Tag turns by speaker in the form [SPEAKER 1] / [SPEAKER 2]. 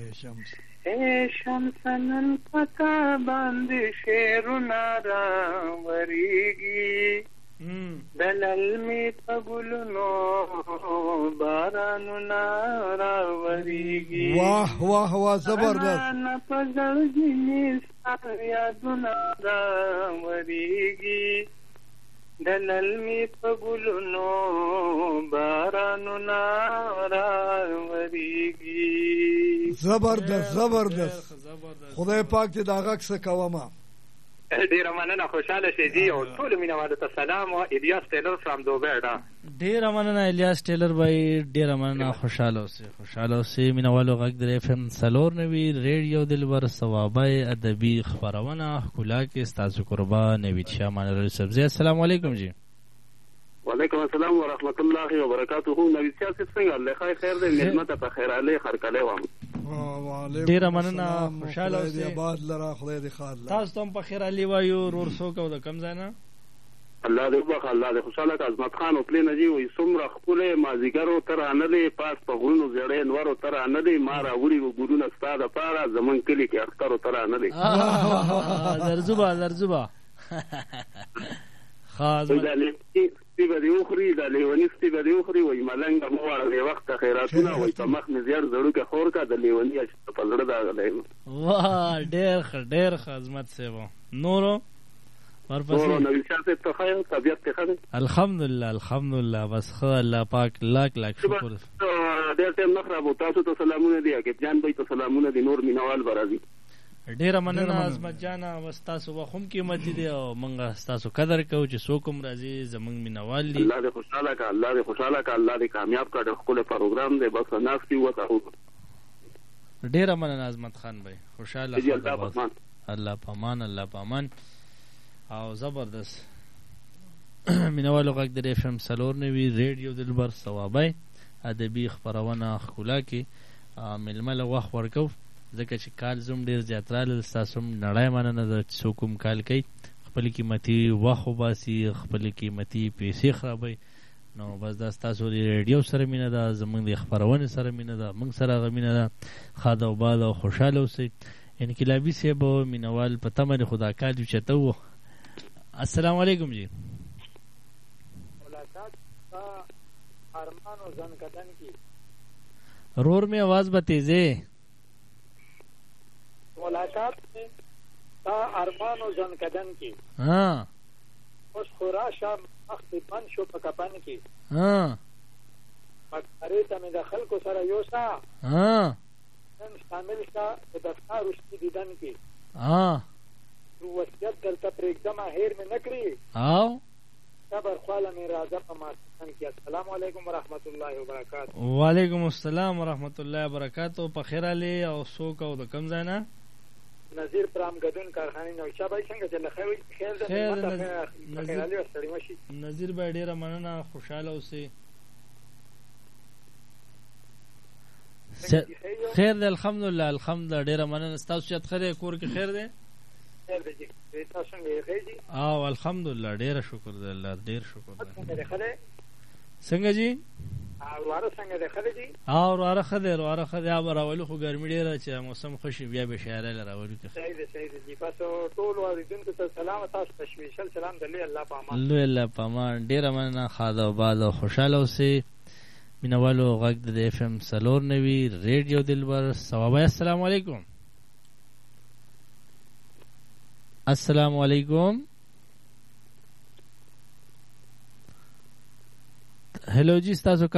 [SPEAKER 1] شمس
[SPEAKER 2] شمسنن پتا باندې شیرونه راوریږي دلل می پګلونو بارانونه راوریږي
[SPEAKER 1] واه واه واه زبردست
[SPEAKER 2] نه پزړ دې یادونه راوریږي دلل می پګلونو بارانونه راوریږي.
[SPEAKER 1] زبردست زبردست خدای پاک دې دا غږ څه کومه.
[SPEAKER 2] ډیره مننه خوشاله شې جی او ټول مینوالو ته سلام او الیاس ټیلر فرام دوبه.
[SPEAKER 3] ډیره مننه الیاس ټیلر بھائی ډیره مننه خوشاله اوسې مینوالو غږ د اف ام سلور نوی ریډیو دلبر ثوابه ادبی خبرونه ښکلا کې ستاسو قربان نوید شاه منل سبزی. السلام علیکم جی.
[SPEAKER 4] وعلیکم السلام ورحمت الله وبرکاته. نوید شاه څنګه الله خیر دې خدمت په خیر علي خرکله وام.
[SPEAKER 3] ډیره مننه خوشاله اوسې
[SPEAKER 1] آباد لرا خدای دې خیر
[SPEAKER 3] تاسو ته په خیر علي وایو رور سو کو د کم ځای نه
[SPEAKER 4] الله دې وبخ الله دې خوشاله ک عظمت خان او پلی نجی وي سمره خپل مازیګرو تر ان دې پاس په غونو زړې نورو تر ان دې ما راوري وګورونه ستاده پاره زمون کلی کې اختر تر ان دې
[SPEAKER 3] زرزوبا خاص
[SPEAKER 4] به دی اخري د لیونیستی به دی اخري وای ملنګ مو وړه وخت خیراتونه وای په مخ مې زیار زړو کې خور کا د لیونی په لړ دا غلې.
[SPEAKER 3] واه ډېر خدمت سیو نورو ورپسې
[SPEAKER 4] نو نشاته ته خیر طبيعت ته خیر
[SPEAKER 3] الحمدلله بس خو الله پاک لاک شکر.
[SPEAKER 4] ډېر ټیم نخرب تاسو ته سلامونه دي کې جان بھائی ته سلامونه دي نور مینوال برازي.
[SPEAKER 3] ډیره مننه عظمت جانا واستاسو وخم کې مجید او منګه استاسو قدر کو چې څوک راځي زمنګ مینوال دي.
[SPEAKER 4] الله دې خوشاله کا الله دې کامیاب کړي خپل پروګرام دې بس ناس کی وته.
[SPEAKER 3] ډیره مننه عظمت خان بھائی خوشاله الله پامان او زبردست مینوالو غږ د اف ام سلور نوی ریډیو دلبر ثوابه ادبی خبرونه ښکلا کې ململ وخت ورکو ځکه چې کال زوم ډیر زیاتراله تاسو نړۍ مننه د څوکم کال کوي خپل قیمتي وخت وباسي خپل قیمتي پیسې خرابوي نو بس دا تاسو د ریډیو سره مینه ده زمونږ د خبرونه سره مینه ده موږ سره غمینه ده خاده او باد او خوشاله اوسئ انقلابی صاحب مینوال په تمه خدا کال چته وو. السلام علیکم جی.
[SPEAKER 2] ملاقات کا ارمان و زن کدن کی
[SPEAKER 3] رور میں آواز بتیزے
[SPEAKER 2] ملاقات کا ارمان و زن کدن کی
[SPEAKER 3] ہاں
[SPEAKER 2] اس خوراشا مخت پن شو پکپن کی
[SPEAKER 3] ہاں
[SPEAKER 2] مکریتا میں دخل کو سر یوسا
[SPEAKER 3] ہاں
[SPEAKER 2] شامل کا دفتر رشتی دیدن کی
[SPEAKER 3] ہاں
[SPEAKER 2] وصیت درته پرېږدم هیر مې نه کړي
[SPEAKER 3] او
[SPEAKER 2] صبر خواله مې راځه په ماسپښین کې. السلام علیکم ورحمت الله وبرکاتہ.
[SPEAKER 3] وعلیکم السلام ورحمت الله وبرکاتہ. په خیر علي او څوک او د کم ځای نه
[SPEAKER 2] نظیر پرام ګدون کارخانې نوشا بای څنګه چې له خیر د خیر علي وستړي مشي
[SPEAKER 3] نظیر بای ډیره مننه خوشاله اوسئ. خیر دی الحمدلله ډیره مننه ستاسو چې خیر کور کې خیر دی او الحمدلله ډیر شکر دی الله ډیر شکر دی. څنګه جی
[SPEAKER 2] واره څنګه دی خله جی
[SPEAKER 3] او واره خده اب راولو خو ګرمي ډیره چې موسم خوشي بیا به شهره لراولو کې
[SPEAKER 2] صحیح دی جی تاسو ټول اوریدونکو ته سلام تاسو تشویشل سلام دلی الله
[SPEAKER 3] پامان ډیره مننه خاله او باد او خوشاله اوسئ مینوالو غږ د اف ام سلور نوی ریډیو دلبر ثوابه. السلام علیکم. السلام علیکم. هلو جی ستاسو